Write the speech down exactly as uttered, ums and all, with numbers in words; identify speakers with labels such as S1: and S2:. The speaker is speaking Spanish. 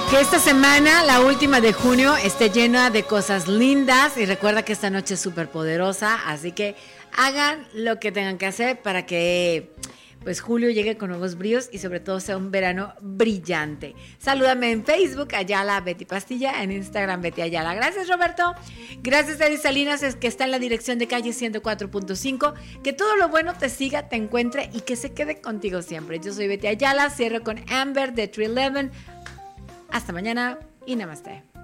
S1: Que esta semana, la última de junio, esté llena de cosas lindas y recuerda que esta noche es súper poderosa, así que hagan lo que tengan que hacer para que pues julio llegue con nuevos bríos y sobre todo sea un verano brillante. Salúdame en Facebook, Ayala Betty Pastilla, en Instagram Betty Ayala. Gracias, Roberto. Gracias a Eddie Salinas, es que está en la dirección de calle ciento cuatro punto cinco. Que todo lo bueno te siga, te encuentre y que se quede contigo siempre. Yo soy Betty Ayala, cierro con Amber de tres once. Hasta mañana y namaste.